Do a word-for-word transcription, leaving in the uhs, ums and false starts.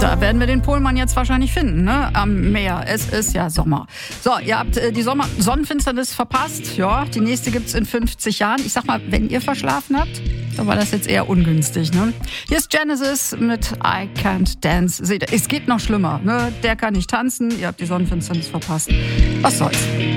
Da werden wir den Pohlmann jetzt wahrscheinlich finden, ne? Am Meer. Es ist ja Sommer. So, ihr habt äh, die Sommer Sonnenfinsternis verpasst. Ja, die nächste gibt's in fünfzig Jahren. Ich sag mal, wenn ihr verschlafen habt, dann war das jetzt eher ungünstig, ne? Hier ist Genesis mit I Can't Dance. Seht ihr, es geht noch schlimmer, ne? Der kann nicht tanzen. Ihr habt die Sonnenfinsternis verpasst. Was soll's?